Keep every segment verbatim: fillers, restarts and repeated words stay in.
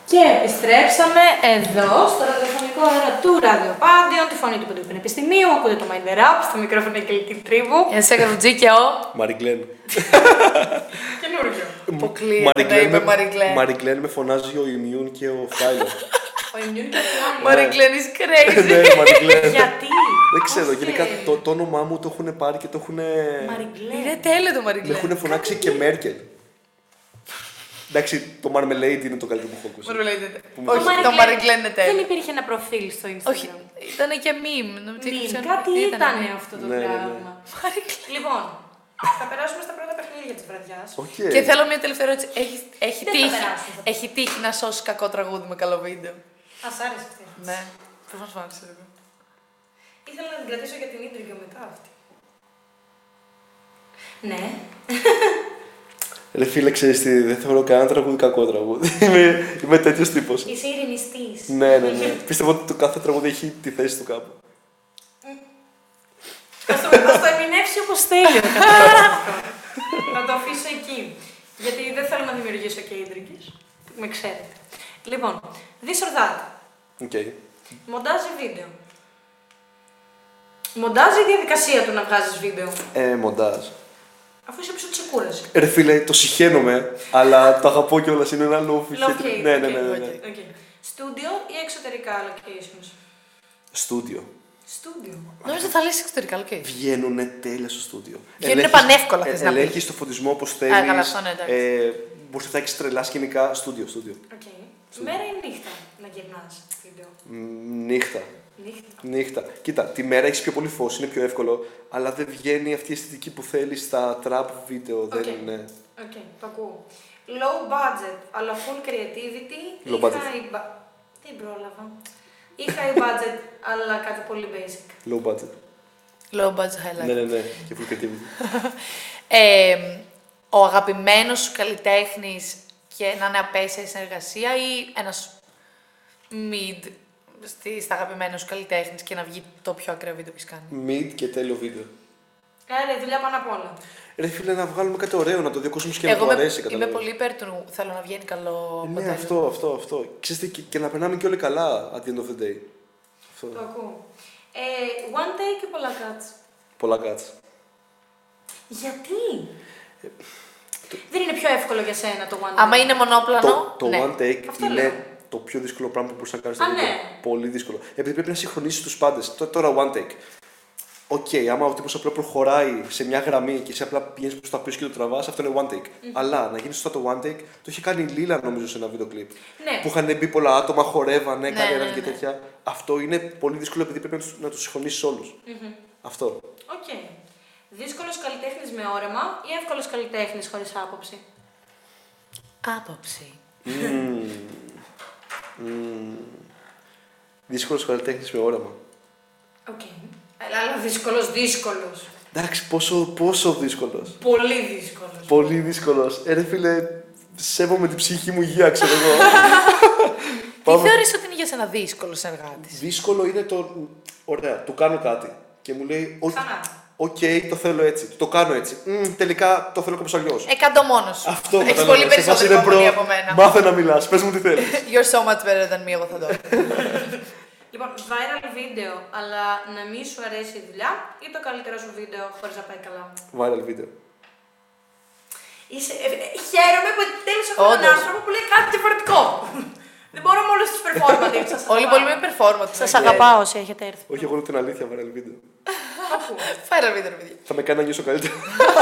Και επιστρέψαμε εδώ στο ραδιοφωνικό αέρα του Ραδιοπάντιον, τη φωνή του Παντού Πανεπιστημίου. Ακούτε το Mind the Rap, στο μικρόφωνο Αγγελική Τρίβου. Εσέ Καρουτζή και ο. Μαριγκλέν. Καινούργιο. Αποκλείεται. Μαριγκλέν. Μαριγκλέν με φωνάζει ο Ιμιούν και ο Φράιλο. Ο Ιμιούν και ο Φράιλο. Μαριγκλέν is crazy. Ναι, Μαριγκλέν. Γιατί? Δεν ξέρω, γενικά το, το όνομά μου το έχουν πάρει και το έχουν. Μαριγκλέν. Είναι τέλειο το Με Μαριγκλέν. έχουν φωνάξει και Μέρκελ. Εντάξει, το Marmalade είναι το καλύτερο που έχω ακούσει. Όχι, το Μαριγκλέν είναι τέλειο. Δεν υπήρχε ένα προφίλ στο Instagram. Όχι, ήταν και meme. Meme, κάτι ήταν αυτό το Ναι, ναι, ναι. πράγμα. Λοιπόν, θα περάσουμε στα πρώτα παιχνίδια της βραδιάς. Okay. Και θέλω μια τελευταία ερώτηση. Έχει, έχει, Δεν θα τύχει, περάσουμε, θα έχει τύχει να σώσει κακό τραγούδι με καλό βίντεο. Ας άρεσε αυτή. Ναι. Πώς μας άρεσε εδώ. Ήθελα να την κρατήσω για την ίντριγιο μετά αυτή. Ναι. Ρε φίλε, ξέρεις τι, δεν θεωρώ κανένα τραγούδι κακό τραγούδι. είμαι, είμαι τέτοιος τύπος. Είσαι ειρηνιστής. Ναι, ναι, ναι. Πιστεύω ότι το κάθε τραγούδι έχει τη θέση του κάπου. Ας το, ας το ερμηνεύσει όπως θέλει. Να το αφήσω εκεί. Γιατί δεν θέλω να δημιουργήσω και ίντρικες. Με ξέρετε. Λοιπόν, this or that. Okay. Μοντάζ ή βίντεο. Μοντάζ ή διαδικασία του να βγάζεις βίντεο. Ε, μοντάζ. Αφού είσαι πίσω της κούραση. Ρε φίλε, το συχαίνομαι, αλλά το αγαπώ κιόλας, είναι ένα love Love hate. Ναι, ναι, ναι, ναι, ναι. Στούντιο ή εξωτερικά locations. Στούντιο. Στούντιο. Νομίζω θα λες εξωτερικά, οκ. Βγαίνουνε τέλεια στο στούντιο. Βγαίνουνε πανεύκολα, θες να πεις. Ελέγχεις το φωτισμό όπως καλά, θέλεις. αυτό ναι, εντάξει. ε, μπορείς να φτιάξεις τρελά σκηνικά. Στούντιο, στούντιο. Okay. Μέρα ή νύχτα να γυρνάς βίντεο. Μ, Νύχτα. Νύχτα. Νύχτα. Κοίτα, τη μέρα έχεις πιο πολύ φως, είναι πιο εύκολο, αλλά δεν βγαίνει αυτή η αισθητική που θέλεις στα trap βίντεο. Okay. Δεν είναι. Οκ, okay, το ακούω. Low budget, αλλά full creativity. Low Ή budget. high bu- Δεν πρόλαβα. Ή high budget, αλλά κάτι πολύ basic. Low budget. Low budget highlight. Ναι, ναι, ναι. Και full creativity. ε, ο αγαπημένος σου καλλιτέχνης και να είναι απέσια η συνεργασία ή ένας mid στη, στα αγαπημένα σου καλλιτέχνης και να βγει το πιο ακραίο βίντεο που έχεις κάνει. Mid και τέλειο βίντεο. Άρα, δουλειά πάνω απ' όλα. Ρε φίλε, να βγάλουμε κάτι ωραίο, να το δει ο κόσμος και να Εγώ του είμαι, αρέσει. είμαι καταλαβαίνεις. πολύ υπέρ του, θέλω να βγαίνει καλό Ε, Ναι, αποτέλεσμα. αυτό, αυτό, αυτό. Ξέρετε, και, και να περνάμε και όλοι καλά at the end of the day. Αυτό. Το ακούω. Ε, one take ή πολλά cuts. Πολλά cuts. Γιατί? Δεν είναι πιο εύκολο για σένα το one take. Άμα είναι μονόπλανο, Το, το ναι. one take Αυτό είναι λέω. το πιο δύσκολο πράγμα που μπορείς να κάνεις Α, στο βίντεο. ναι. Πολύ δύσκολο. Επειδή πρέπει να συγχρονίσεις τους πάντες. Τ- Τώρα one take. Οκ, okay, άμα ο τύπος απλά προχωράει σε μια γραμμή και εσύ απλά πηγαίνεις προς τα πίσω και το τραβάς, αυτό είναι one take. Mm-hmm. Αλλά να γίνει σωστά το one take, το είχε κάνει η Λίλα νομίζω σε ένα βίντεο κλιπ. Ναι. Που είχαν μπει πολλά άτομα, χορεύανε, Ναι, κανέναν ναι, και ναι. τέτοια. Αυτό είναι πολύ δύσκολο επειδή πρέπει να τους, να τους συγχρονίσεις όλους. Mm-hmm. Αυτό. Οκ. Okay. Δύσκολος καλλιτέχνης με όρεμα ή εύκολος καλλιτέχνης χωρίς άποψη. Άποψη. Mm. Mm. Δύσκολος καλλιτέχνης με όραμα. Οκ. Okay. Αλλά δύσκολος, δύσκολος. Εντάξει, πόσο, πόσο δύσκολος. Πολύ δύσκολος. Πολύ δύσκολος. Ε, ρε φίλε, σέβομαι την ψυχική μου υγεία, ξέρω εγώ. Τι θεωρείς ότι είναι για σένα δύσκολο συνεργάτης. Δύσκολο είναι το. Ωραία, του κάνω κάτι. Και μου λέει, «Οκ, Ξανά. οκ, το θέλω έτσι. Το κάνω έτσι. Μ, τελικά το θέλω κάπως αλλιώς». Εκατό μόνος σου. Αυτό Έχεις κατάλαβα. πολύ Σε φάση περισσότερη είναι υπομονή προ- από μένα. Μάθε να μιλάς, πες μου τι θέλεις. You're so much better than me, εγώ θα το. Λοιπόν, viral βίντεο, αλλά να μην σου αρέσει η δουλειά ή το καλύτερο σου βίντεο χωρίς να πάει καλά. Viral βίντεο. Είσαι, ε, ε, χαίρομαι που επιτέλους έχω έναν Όντως. άνθρωπο που λέει κάτι διαφορετικό. Δεν μπορώ με όλους τους performative. Σας Όλοι αγαπάω. πολύ με performance. Σας αγαπάω όσοι έχετε έρθει. Όχι, εγώ λέω την αλήθεια, viral βίντεο. Φάρα βίντεο, παιδιά. Θα με κάνει να νιώσω καλύτερα.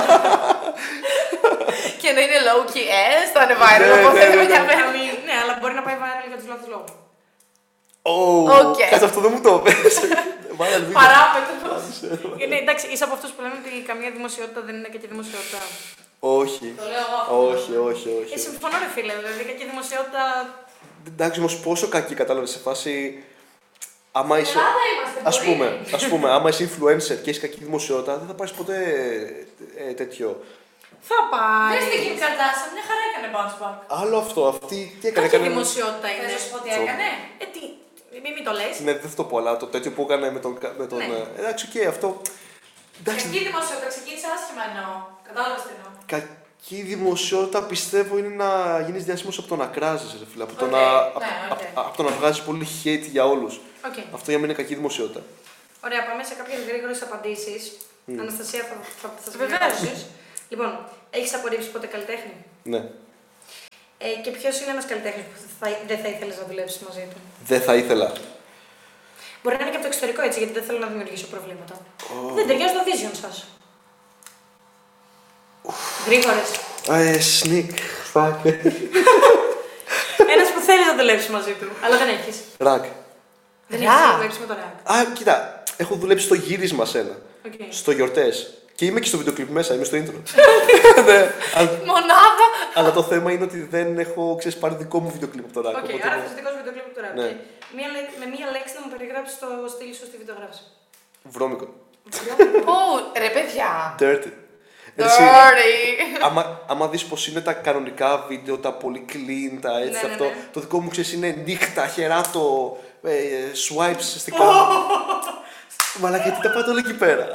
Και να είναι low key, ε, θα είναι viral. Ναι, Οπότε ναι, ναι, δεν με ναι. ενδιαφέρει. Ναι, αλλά μπορεί να πάει viral για τους λάθος λόγους. Ω, Οκ. κάτσε αυτό δεν μου το πες. Viral βίντεο. Παράμετρος. Ναι, εντάξει, είσαι από αυτούς που λένε ότι καμία δημοσιότητα δεν είναι κακή δημοσιότητα. Όχι. Το λέω εγώ αυτό. Όχι, όχι, όχι. Ε, συμφωνώ, ρε φίλε, δηλαδή κακή δημοσιότητα. Εντάξει, όμως πόσο κακή κατάλαβες σε φάση. Άμα είσαι. Ελλάδα είμαστε, Ας μπορεί. πούμε, ας πούμε, άμα είσαι influencer και έχεις κακή δημοσιότητα, δεν θα πάρεις ποτέ ε, τέτοιο. Θα πάει. Δες την Kim Kardashian, μια χαρά έκανε bounce back. Άλλο αυτό, αυτή τι έκανε. Κακή έκανε- δημοσιότητα είναι. Θες να σου πω τι Τσο. έκανε. Ε, τι, μην μη το λες. Ναι, δεν θα το πω, αλλά το τέτοιο που έκανε με τον. Με τον Ναι. ε, εντάξει, οκ, αυτό. Εντάξει, Κακή δημοσιότητα, ξεκίνησε άσχημα εννοώ. Κατάλαβες τι εννοώ. κα, Και η δημοσιότητα πιστεύω είναι να γίνεις διάσημος από το να κράζεις, ρε φίλε. Από το Οκ, να, ναι, απ- οκ. απ- απ' το να βγάζεις πολύ hate για όλους. Okay. Αυτό για μένα είναι κακή δημοσιότητα. Ωραία, πάμε σε κάποιες γρήγορες απαντήσεις. Αναστασία, θα, θα, θα σε Βεβαίως. διαβάσεις. Λοιπόν, έχεις απορρίψει ποτέ καλλιτέχνη? Ναι. Ε, και ποιος είναι ένας καλλιτέχνης που θα, δεν θα ήθελες να δουλέψεις μαζί του? Δεν θα ήθελα. Μπορεί να είναι και από το εξωτερικό έτσι, γιατί δεν θέλω να δημιουργήσω προβλήματα. Δεν ταιριάζει το vision σας. Γρήγορες. Ε, sneak. Fuck. Ένας που θέλεις να δουλέψεις μαζί του, αλλά δεν έχεις. Ρακ. Δεν Ρακ. έχεις δουλέψει με τον Ρακ. Α, κοίτα. Έχω δουλέψει στο γύρισμα σένα. Okay. Στο γιορτές. Και είμαι και στο βίντεο κλιπ μέσα, είμαι στο intro. Ναι, αλλά, Μονάδα! αλλά το θέμα είναι ότι δεν έχω, ξέρεις, πάρει δικό μου βίντεο κλιπ από τον Ρακ. Οκ, οπότε άρα ναι. θες δικό σου βιντεοκλίπ από τον Ρακ. Ναι. Okay. Μία, λέ- με μία λέξη να μου περιγράψεις το στυλ σου στη βιντεογράφηση. Βρώμικο. Πού, ρε παιδιά! Dirty. Εσύ, Dirty! άμα, άμα δεις πως είναι τα κανονικά βίντεο, τα πολύ clean, τα έτσι, Ναι, ναι, αυτό, ναι. το δικό μου ξέρεις είναι νύχτα, χεράτο, ε, ε, swipes στην κάμερα. Μαλάκα, γιατί τα πάτε όλα εκεί πέρα.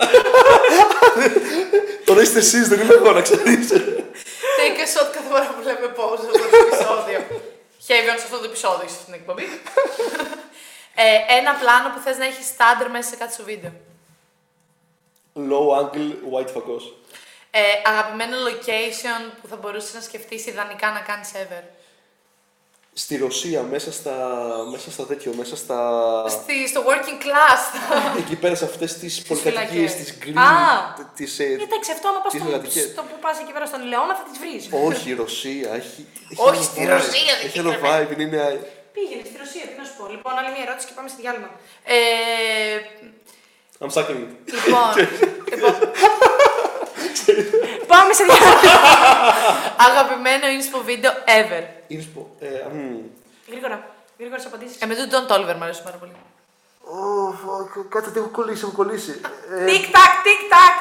Τώρα είστε εσείς, δεν είμαι εγώ, να ξέρεις. Take a shot κάθε φορά που λέμε pause σε αυτό το επεισόδιο. Heavy on σε αυτό το επεισόδιο, ίσως στην εκπομπή. ε, ένα πλάνο που θες να έχει στάνταρ μέσα σε κάτι σου βίντεο. Low angle, white φακός. Ε, αγαπημένο location που θα μπορούσες να σκεφτείς ιδανικά να κάνεις ever. Στη Ρωσία, μέσα στα, μέσα στα τέτοιο, μέσα στα... Στη, στο working class. Εκεί πέρα σε αυτές τις πολυκατοικίες, φυλακές. τις green, Α! τις... ε, Εντάξει, αυτό άμα πας τις στο, εργατικές. στο που πας εκεί πέρα στον Λεώνα θα τις βρεις. Όχι, η Ρωσία έχει... έχει Όχι, άλλο στη vibe. Ρωσία δεν Έχει άλλο γίνεται. vibe, είναι... Πήγαινε στη Ρωσία, τι να σου πω. Λοιπόν, άλλη μια ερώτηση και πάμε στη διάλειμμα. ε, I'm sucking it. λοιπόν, λοιπόν, Πάμε σε διάλειμμα. αγαπημένο inspo βίντεο ever. Είναι σπο... ε, μμ. Γρήγορα, γρήγορες απαντήσεις. Εμένα του Don Toliver μου αρέσει πάρα πολύ. Ω, φα- κάτσε τι έχω κολλήσει, έχω κολλήσει. Ε, Τικ τακ, τικ τακ.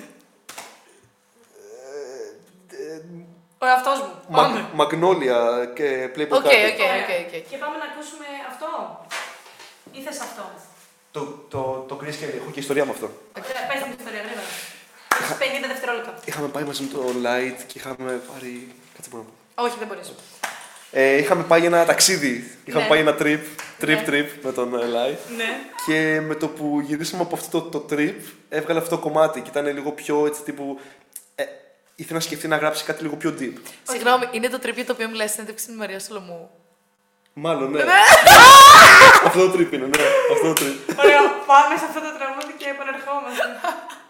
Ο εαυτός μου. Πάμε. Μα- Μαγνόλια και Playboy Οκ, οκ, Cardi. οκ, οκ. Και πάμε να ακούσουμε αυτό. Ή θες αυτό. Το, το, το Chris Kelly, έχω και ιστορία με αυτό. Ωραία, πες την ιστορία, γρήγορα. Έχεις πενήντα δευτερόλεπτα. Είχαμε πάει μαζί με το Light και είχαμε πάρει... Κάτσε μόνο. Όχι, δεν μπορείς. Ε, είχαμε πάει ένα ταξίδι. Είχαμε Ναι. πάει ένα trip, trip, Ναι. trip με τον ε, Light. Ναι. Και με το που γυρίσαμε από αυτό το, το trip, έβγαλε αυτό το κομμάτι και ήταν λίγο πιο έτσι τύπου. Ε, ήθελε να σκεφτεί να γράψει κάτι λίγο πιο deep. Συγγνώμη, είναι το τρίπιο το οποίο μου λες συνέντευξη με τη Μαρία Σολομού. Μάλλον, ναι. αυτό το trip είναι, ναι. Αυτό το trip. Ωραία, πάμε σε αυτό το τραγούδι και επανερχόμαστε.